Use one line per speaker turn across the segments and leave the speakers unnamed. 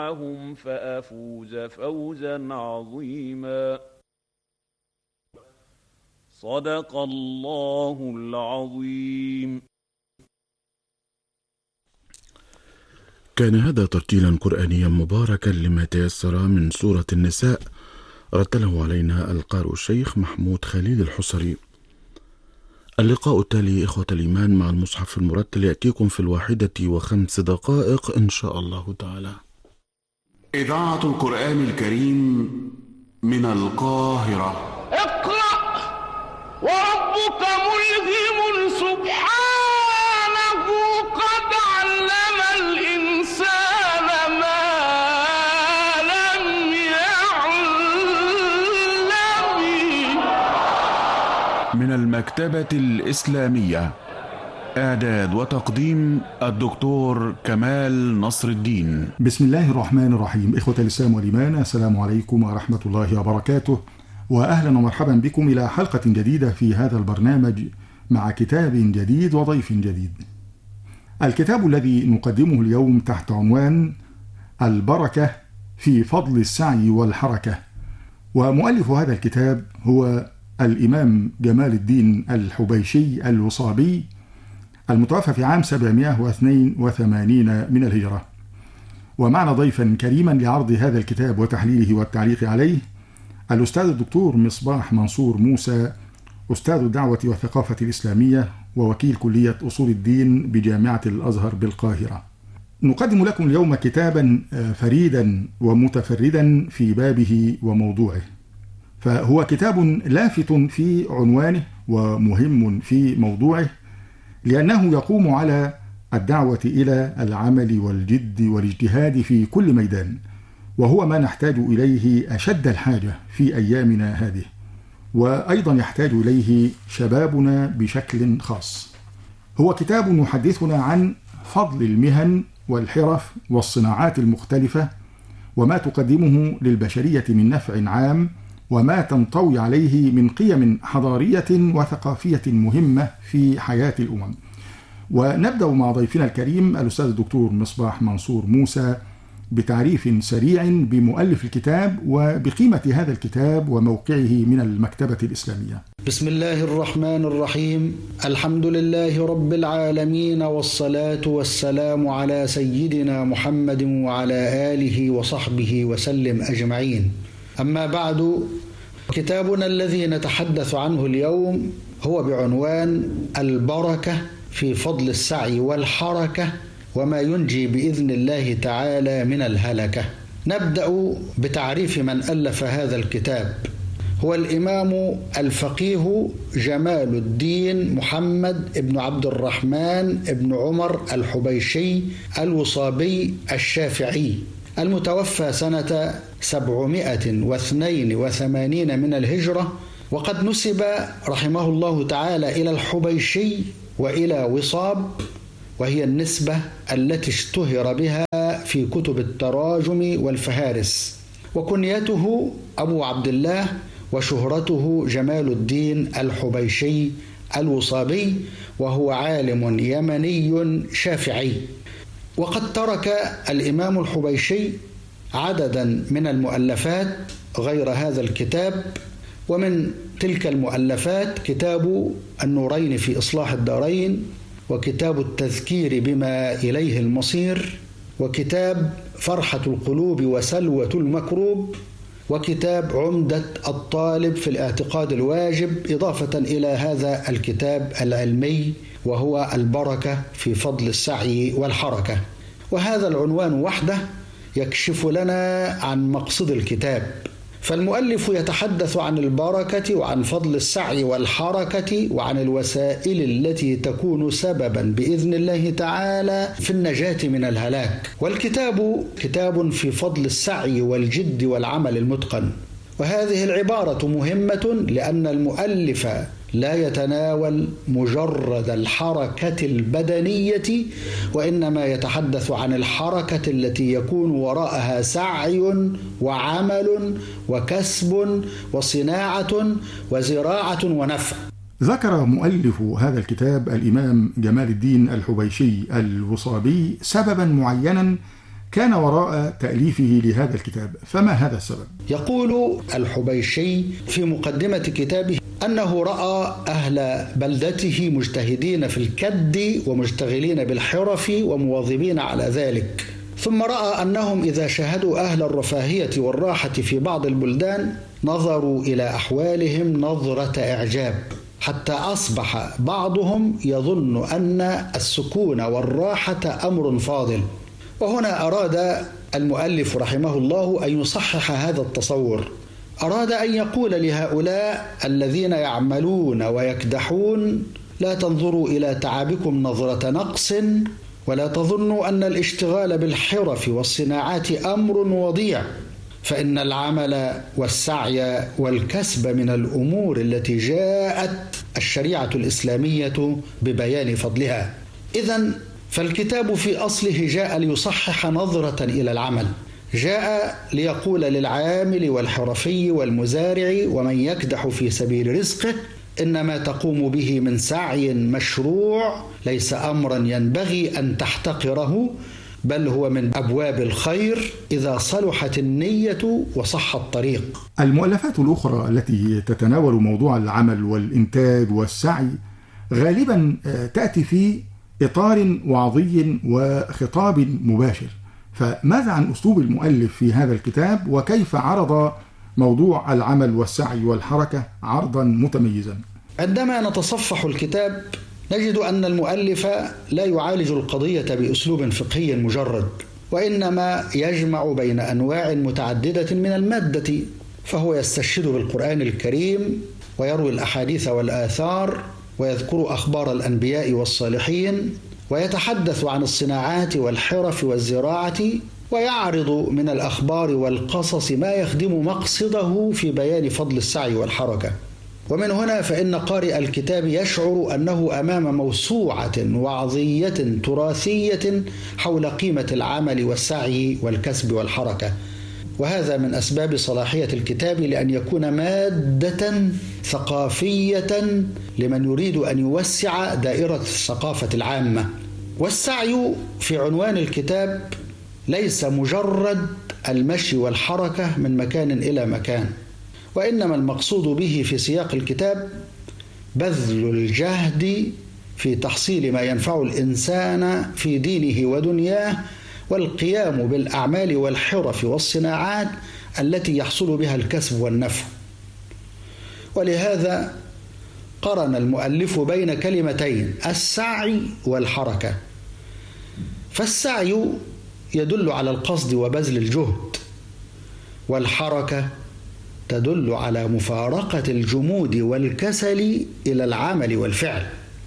معهم فأفوز فوزا عظيما. صدق الله العظيم.
كان هذا ترتيلا قرآنيا مباركا لما تيسر من سورة النساء، رتله علينا القارئ الشيخ محمود خليل الحصري. اللقاء التالي إخوة الإيمان مع المصحف المرتل يأتيكم في 1:05 إن شاء الله تعالى.
إذاعة القرآن الكريم من القاهرة.
اقرأ وربك ملهم سبحانه قد علم الإنسان ما لم يعلم.
من المكتبة الإسلامية، إعداد وتقديم الدكتور كمال نصر الدين.
بسم الله الرحمن الرحيم. إخوة الإسلام والإيمان، السلام عليكم ورحمة الله وبركاته، وأهلا ومرحبا بكم إلى حلقة جديدة في هذا البرنامج مع كتاب جديد وضيف جديد. الكتاب الذي نقدمه اليوم تحت عنوان البركة في فضل السعي والحركة، ومؤلف هذا الكتاب هو الإمام جمال الدين الحبيشي الوصابي، المتوفى في عام 782 من الهجرة. ومعنا ضيفا كريما لعرض هذا الكتاب وتحليله والتعليق عليه الأستاذ الدكتور مصباح منصور موسى، أستاذ الدعوة والثقافة الإسلامية ووكيل كلية أصول الدين بجامعة الأزهر بالقاهرة. نقدم لكم اليوم كتابا فريدا ومتفردا في بابه وموضوعه، فهو كتاب لافت في عنوانه ومهم في موضوعه، لأنه يقوم على الدعوة إلى العمل والجد والاجتهاد في كل ميدان، وهو ما نحتاج إليه أشد الحاجة في أيامنا هذه، وأيضا يحتاج إليه شبابنا بشكل خاص. هو كتاب يحدثنا عن فضل المهن والحرف والصناعات المختلفة، وما تقدمه للبشرية من نفع عام، وما تنطوي عليه من قيم حضارية وثقافية مهمة في حياة الأمم. ونبدأ مع ضيفنا الكريم الأستاذ الدكتور مصباح منصور موسى بتعريف سريع بمؤلف الكتاب وبقيمة هذا الكتاب وموقعه من المكتبة الإسلامية.
بسم الله الرحمن الرحيم. الحمد لله رب العالمين، والصلاة والسلام على سيدنا محمد وعلى آله وصحبه وسلم أجمعين. أما بعد، كتابنا الذي نتحدث عنه اليوم هو بعنوان البركة في فضل السعي والحركة وما ينجي بإذن الله تعالى من الهلكة. نبدأ بتعريف من ألف هذا الكتاب. هو الإمام الفقيه جمال الدين محمد ابن عبد الرحمن ابن عمر الحبيشي الوصابي الشافعي، المتوفى سنة 782 من الهجرة، وقد نسب رحمه الله تعالى إلى الحبيشي وإلى وصاب، وهي النسبة التي اشتهر بها في كتب التراجم والفهارس. وكنيته أبو عبد الله، وشهرته جمال الدين الحبيشي الوصابي، وهو عالم يمني شافعي. وقد ترك الإمام الحبيشي عددا من المؤلفات غير هذا الكتاب، ومن تلك المؤلفات كتاب النورين في إصلاح الدارين، وكتاب التذكير بما إليه المصير، وكتاب فرحة القلوب وسلوة المكروب، وكتاب عمدة الطالب في الاعتقاد الواجب، إضافة إلى هذا الكتاب العلمي وهو البركة في فضل السعي والحركة. وهذا العنوان وحده يكشف لنا عن مقصد الكتاب. فالمؤلف يتحدث عن البركة وعن فضل السعي والحركة وعن الوسائل التي تكون سببا بإذن الله تعالى في النجاة من الهلاك. والكتاب كتاب في فضل السعي والجد والعمل المتقن. وهذه العبارة مهمة لأن المؤلف لا يتناول مجرد الحركة البدنية، وإنما يتحدث عن الحركة التي يكون وراءها سعي وعمل وكسب وصناعة وزراعة ونفع.
ذكر مؤلف هذا الكتاب الإمام جمال الدين الحبيشي الوصابي سببا معينا كان وراء تأليفه لهذا الكتاب، فما هذا السبب؟
يقول الحبيشي في مقدمة كتابه أنه رأى أهل بلدته مجتهدين في الكد ومشتغلين بالحرف ومواظبين على ذلك، ثم رأى أنهم إذا شاهدوا أهل الرفاهية والراحة في بعض البلدان نظروا إلى أحوالهم نظرة إعجاب، حتى أصبح بعضهم يظن أن السكون والراحة أمر فاضل. وهنا أراد المؤلف رحمه الله أن يصحح هذا التصور، أراد أن يقول لهؤلاء الذين يعملون ويكدحون: لا تنظروا إلى تعبكم نظرة نقص، ولا تظنوا أن الاشتغال بالحرف والصناعات أمر وضيع، فإن العمل والسعي والكسب من الأمور التي جاءت الشريعة الإسلامية ببيان فضلها. إذن فالكتاب في أصله جاء ليصحح نظرة إلى العمل، جاء ليقول للعامل والحرفي والمزارع ومن يكدح في سبيل رزقه إن ما تقوم به من سعي مشروع ليس أمرا ينبغي أن تحتقره، بل هو من أبواب الخير إذا صلحت النية وصح الطريق.
المؤلفات الأخرى التي تتناول موضوع العمل والإنتاج والسعي غالبا تأتي في إطار وعظي وخطاب مباشر، فماذا عن أسلوب المؤلف في هذا الكتاب، وكيف عرض موضوع العمل والسعي والحركة عرضا متميزا؟
عندما نتصفح الكتاب نجد أن المؤلف لا يعالج القضية بأسلوب فقهي مجرد، وإنما يجمع بين أنواع متعددة من المادة، فهو يستشهد بالقرآن الكريم ويروي الأحاديث والآثار ويذكر أخبار الأنبياء والصالحين ويتحدث عن الصناعات والحرف والزراعة، ويعرض من الأخبار والقصص ما يخدم مقصده في بيان فضل السعي والحركة. ومن هنا فإن قارئ الكتاب يشعر أنه أمام موسوعة وعظية تراثية حول قيمة العمل والسعي والكسب والحركة، وهذا من أسباب صلاحية الكتاب لأن يكون مادة ثقافية لمن يريد أن يوسع دائرة الثقافة العامة. والسعي في عنوان الكتاب ليس مجرد المشي والحركة من مكان إلى مكان، وإنما المقصود به في سياق الكتاب بذل الجهد في تحصيل ما ينفع الإنسان في دينه ودنياه، والقيام بالأعمال والحرف والصناعات التي يحصل بها الكسب والنفع. ولهذا قرن المؤلف بين كلمتين: السعي والحركة. فالسعي يدل على القصد وبذل الجهد، والحركة تدل على مفارقة الجمود والكسل إلى العمل والفعل.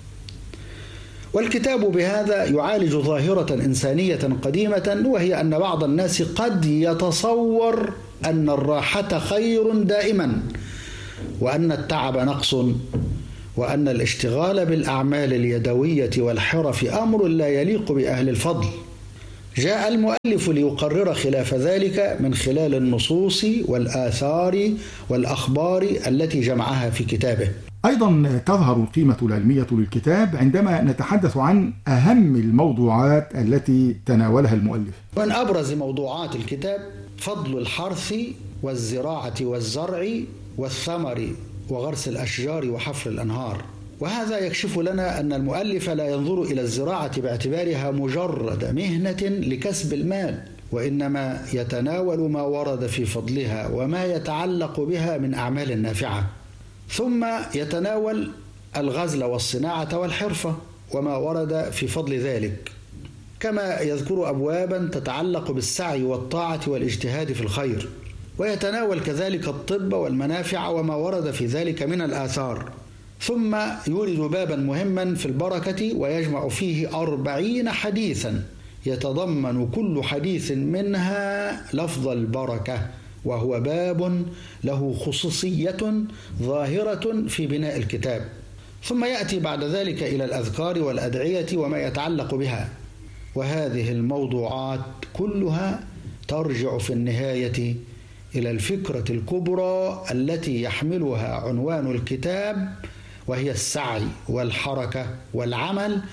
والكتاب بهذا يعالج ظاهرة إنسانية قديمة، وهي أن بعض الناس قد يتصور أن الراحة خير دائما، وأن التعب نقص، وأن الاشتغال بالأعمال اليدوية والحرف أمر لا يليق بأهل الفضل. جاء المؤلف ليقرر خلاف ذلك من خلال النصوص والآثار والأخبار التي جمعها في كتابه.
أيضا تظهر القيمة العلمية للكتاب عندما نتحدث عن أهم الموضوعات التي تناولها المؤلف.
من أبرز موضوعات الكتاب فضل الحرث والزراعة والزرع والثمر وغرس الأشجار وحفر الأنهار. وهذا يكشف لنا أن المؤلف لا ينظر إلى الزراعة باعتبارها مجرد مهنة لكسب المال، وإنما يتناول ما ورد في فضلها وما يتعلق بها من أعمال نافعة، ثم يتناول الغزل والصناعة والحرفة وما ورد في فضل ذلك، كما يذكر أبوابا تتعلق بالسعي والطاعة والاجتهاد في الخير، ويتناول كذلك الطب والمنافع وما ورد في ذلك من الآثار، ثم يورد بابا مهما في البركة ويجمع فيه 40 حديثا يتضمن كل حديث منها لفظ البركة، وهو باب له خصوصية ظاهرة في بناء الكتاب. ثم يأتي بعد ذلك إلى الأذكار والأدعية وما يتعلق بها، وهذه الموضوعات كلها ترجع في النهاية إلى الفكرة الكبرى التي يحملها عنوان الكتاب، وهي السعي والحركة والعمل،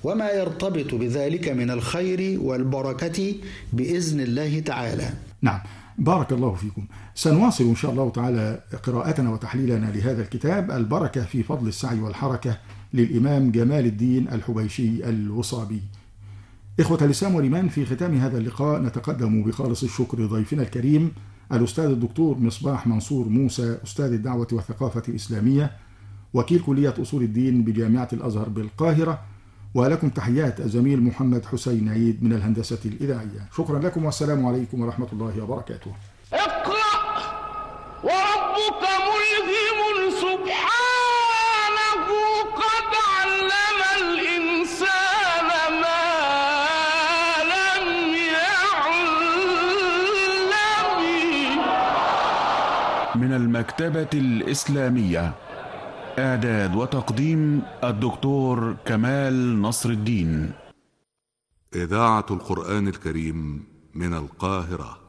وما يرتبط بذلك من الخير والبركة بإذن الله تعالى.
نعم، بارك الله فيكم. سنواصل إن شاء الله تعالى قراءتنا وتحليلنا لهذا الكتاب البركة في فضل السعي والحركة للإمام جمال الدين الحبيشي الوصابي. إخوة الإسلام والإيمان، في ختام هذا اللقاء نتقدم بخالص الشكر ضيفنا الكريم الأستاذ الدكتور مصباح منصور موسى، أستاذ الدعوة والثقافة الإسلامية، وكيل كلية أصول الدين بجامعة الأزهر بالقاهرة. ولكم تحيات الزميل محمد حسين عيد من الهندسة الإذاعية. شكرا لكم والسلام عليكم ورحمة الله وبركاته.
اقرأ وربك ملهم سبحانه قد علم الإنسان ما لم يعلم.
من المكتبة الإسلامية، إعداد وتقديم الدكتور كمال نصر الدين.
إذاعة القرآن الكريم من القاهرة.